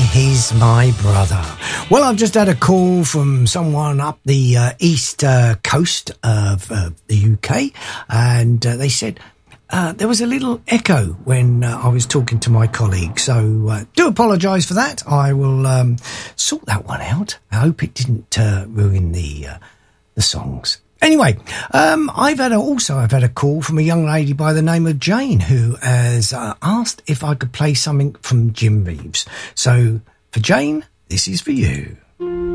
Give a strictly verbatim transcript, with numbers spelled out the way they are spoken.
He's My Brother. Well, I've just had a call from someone up the uh, east uh, coast of uh, the U K, and uh, they said uh, there was a little echo when uh, I was talking to my colleague, so uh, do apologise for that. I will um, sort that one out. I hope it didn't uh, ruin the uh, the songs. Anyway, um, I've had a, also I've had a call from a young lady by the name of Jane who has uh, asked if I could play something from Jim Reeves. So for Jane, this is for you.